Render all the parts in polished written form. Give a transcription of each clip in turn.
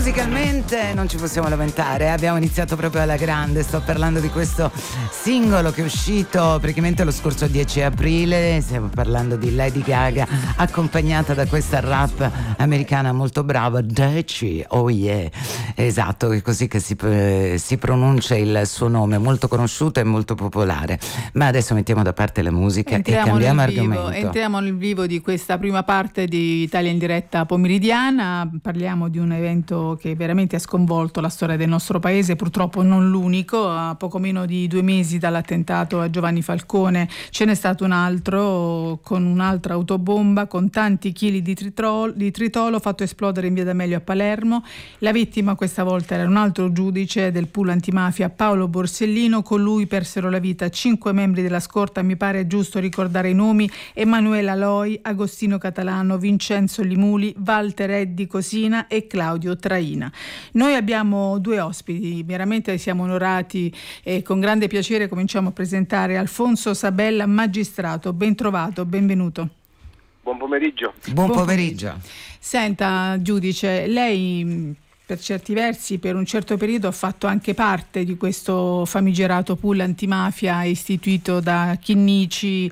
musicalmente non ci possiamo lamentare, abbiamo iniziato proprio alla grande. Sto parlando di questo singolo che è uscito praticamente lo scorso 10 aprile. Stiamo parlando di Lady Gaga, accompagnata da questa rap americana molto brava, Deci, oh yeah, esatto, è così che si pronuncia il suo nome, molto conosciuto e molto popolare. Ma adesso mettiamo da parte la musica e cambiamo argomento. Entriamo nel vivo di questa prima parte di Italia in diretta pomeridiana. Parliamo di un evento che veramente ha sconvolto la storia del nostro paese, purtroppo non l'unico. A poco meno di 2 mesi dall'attentato a Giovanni Falcone ce n'è stato un altro con un'altra autobomba con tanti chili di tritolo fatto esplodere in via D'Amelio a Palermo. La vittima questa volta era un altro giudice del pool antimafia, Paolo Borsellino. Con lui persero la vita 5 membri della scorta, mi pare giusto ricordare i nomi: Emanuela Loi, Agostino Catalano, Vincenzo Limuli, Walter Eddi Cosina e Claudio Traina. Noi abbiamo 2 ospiti, veramente siamo onorati e con grande piacere cominciamo a presentare Alfonso Sabella, magistrato. Ben trovato, benvenuto. Buon pomeriggio. Buon pomeriggio. Senta, giudice, lei per certi versi per un certo periodo ha fatto anche parte di questo famigerato pool antimafia istituito da Chinnici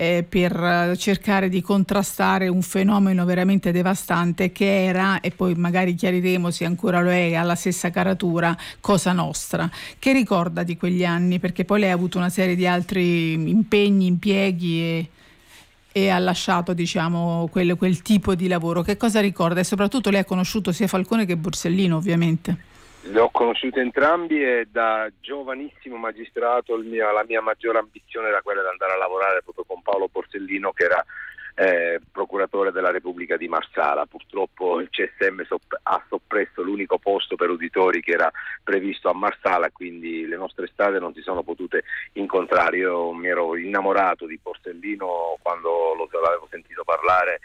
per cercare di contrastare un fenomeno veramente devastante che era, e poi magari chiariremo se ancora lo è alla stessa caratura, Cosa Nostra. Che ricorda di quegli anni? Perché poi lei ha avuto una serie di altri impegni, impieghi e ha lasciato, diciamo, quel tipo di lavoro. Che cosa ricorda? E soprattutto lei ha conosciuto sia Falcone che Borsellino, ovviamente. Li ho conosciuti entrambi e da giovanissimo magistrato la mia maggiore ambizione era quella di andare a lavorare proprio con Paolo Borsellino, che era procuratore della Repubblica di Marsala. Purtroppo il CSM ha soppresso l'unico posto per uditori che era previsto a Marsala, quindi le nostre strade non si sono potute incontrare. Io mi ero innamorato di Borsellino quando l'avevo sentito parlare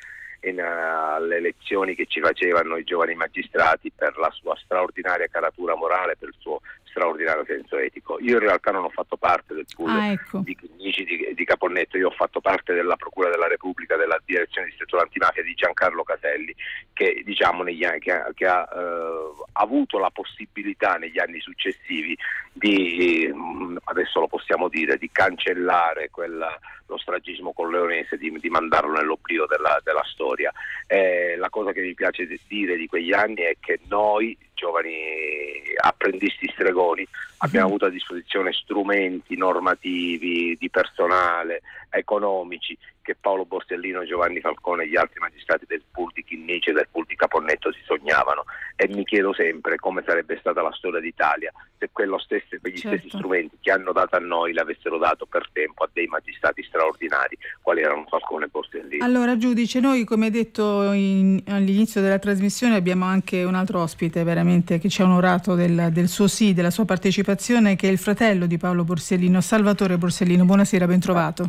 alle lezioni che ci facevano i giovani magistrati, per la sua straordinaria caratura morale, per il suo straordinario senso etico. Io in realtà non ho fatto parte del pool di Chinnici di Caponnetto, io ho fatto parte della Procura della Repubblica, della Direzione Distrettuale Antimafia di Giancarlo Caselli, che diciamo negli anni che ha avuto la possibilità negli anni successivi di, adesso lo possiamo dire, di cancellare lo stragismo corleonese, di mandarlo nell'oblio della storia. La cosa che mi piace dire di quegli anni è che noi, giovani apprendisti stregoni, abbiamo avuto a disposizione strumenti normativi, di personale, economici, che Paolo Borsellino, Giovanni Falcone e gli altri magistrati del pool di Chinnici e del pool di Caponnetto si sognavano. E mi chiedo sempre come sarebbe stata la storia d'Italia se quegli stessi strumenti che hanno dato a noi l'avessero dato per tempo a dei magistrati straordinari quali erano Falcone e Borsellino. Allora, giudice, noi, come detto all'inizio della trasmissione, abbiamo anche un altro ospite veramente che ci ha onorato del suo sì, della sua partecipazione, che è il fratello di Paolo Borsellino, Salvatore Borsellino. Buonasera, ben trovato.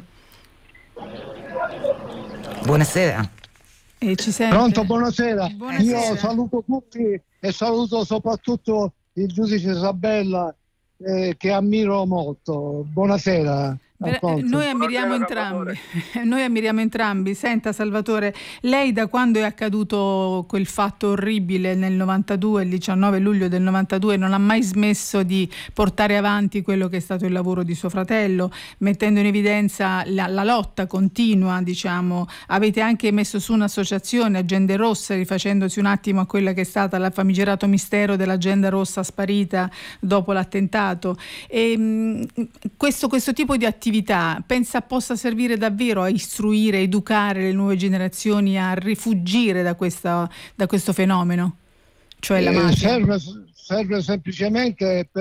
Buonasera. Ci sente? Pronto, buonasera. Buonasera. Io saluto tutti e saluto soprattutto il giudice Sabella, che ammiro molto. Buonasera. Noi ammiriamo entrambi. Senta, Salvatore, lei da quando è accaduto quel fatto orribile nel 92, il 19 luglio del 92, non ha mai smesso di portare avanti quello che è stato il lavoro di suo fratello, mettendo in evidenza la lotta continua, diciamo. Avete anche messo su un'associazione, Agende Rosse, rifacendosi un attimo a quella che è stata la famigerato mistero dell'agenda rossa sparita dopo l'attentato. E questo tipo di attività pensa possa servire davvero a istruire, educare le nuove generazioni a rifuggire da questo fenomeno, cioè la mafia? Serve semplicemente